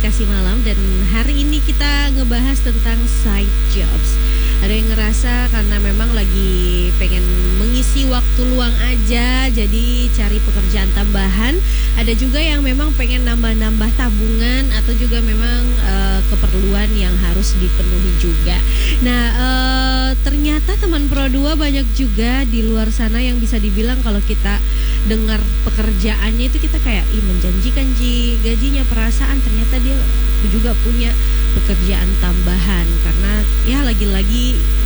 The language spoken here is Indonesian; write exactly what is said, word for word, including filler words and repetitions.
Komunikasi Malam, dan hari ini kita ngebahas tentang side jobs. Ada yang ngerasa karena memang lagi pengen mengisi waktu luang aja, jadi cari pekerjaan tambahan. Ada juga yang memang pengen nambah-nambah tabungan, atau juga memang uh, keperluan yang harus dipenuhi juga. Nah, uh, ternyata teman Pro dua banyak juga di luar sana yang bisa dibilang kalau kita dengar pekerjaannya itu kita kayak ih menjanjikan ji, gajinya, perasaan, ternyata dia juga punya pekerjaan tambahan karena ya lagi-lagi